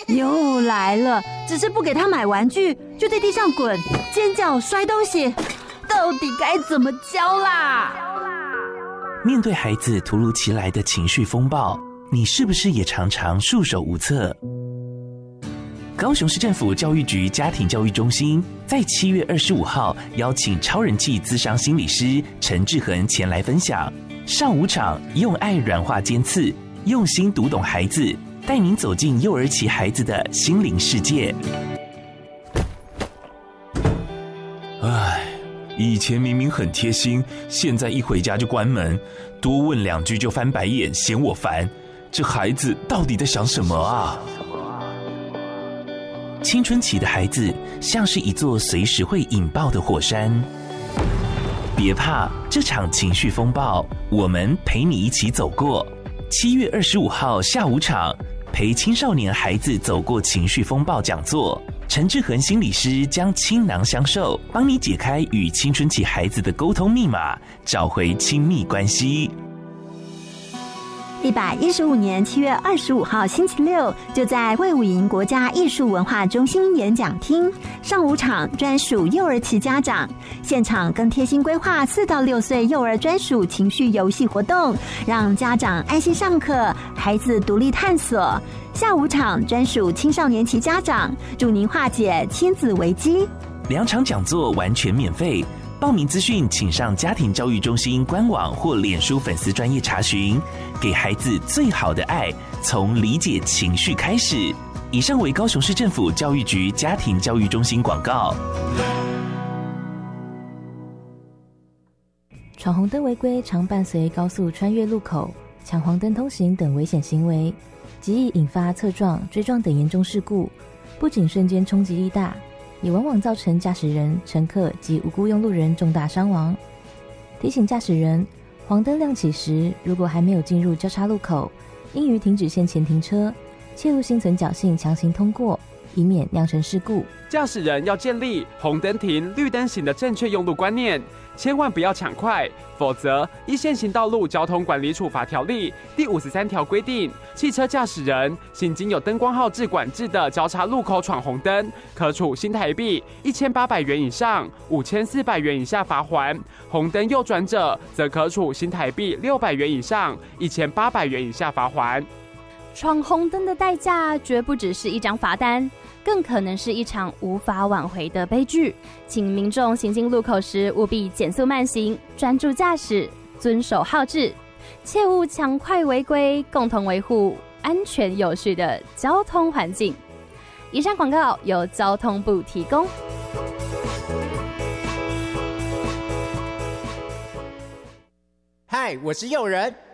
又来了，只是不给他买玩具，就在地上滚、尖叫、摔东西，到底该怎么教啦？ 面对孩子突如其来的情绪风暴，你是不是也常常束手无策？高雄市政府教育局家庭教育中心在7月25号邀请超人气咨商心理师陈志恒前来分享，上午场用爱软化尖刺，用心读懂孩子，带您走进幼儿期孩子的心灵世界。 唉，以前明明很贴心，现在一回家就关门，多问2句就翻白眼，嫌我烦。这孩子到底在想什么啊？ 青春期的孩子像是一座随时会引爆的火山，别怕，这场情绪风暴，我们陪你一起走过。7月25号下午场，陪青少年孩子走过情绪风暴讲座，陈志恒心理师将倾囊相授，帮你解开与青春期孩子的沟通密码，找回亲密关系。 115年7月25号星期六，就在卫武营国家艺术文化中心演讲厅上午场，专属幼儿期家长，现场更贴心规划4到6岁幼儿专属情绪游戏活动，让家长安心上课，孩子独立探索。下午场专属青少年期家长，助您化解亲子危机。 2场讲座完全免费，报名资讯请上家庭教育中心官网或脸书粉丝专页查询。给孩子最好的爱，从理解情绪开始。以上为高雄市政府教育局家庭教育中心广告。 闯红灯违规常伴随高速穿越路口、抢黄灯通行等危险行为，极易引发侧撞、追撞等严重事故，不仅瞬间冲击力大，也往往造成驾驶人、乘客及无辜用路人重大伤亡。提醒驾驶人，黄灯亮起时，如果还没有进入交叉路口，应于停止线前停车，切勿心存侥幸强行通过，以免酿成事故。 驾驶人要建立红灯停、绿灯行的正确用路观念，千万不要抢快，否则依现行道路交通管理处罚条例第53条规定，汽车驾驶人行经有灯光号志管制的交叉路口闯红灯，可处新台币1800元以上5400元以下罚锾；红灯右转者则可处新台币600元以上1800元以下罚锾。 闯红灯的代价绝不只是一张罚单，更可能是一场无法挽回的悲剧。请民众行经路口时务必减速慢行，专注驾驶，遵守号志，切勿抢快违规，共同维护安全有序的交通环境。以上广告由交通部提供。 嗨，我是诱人，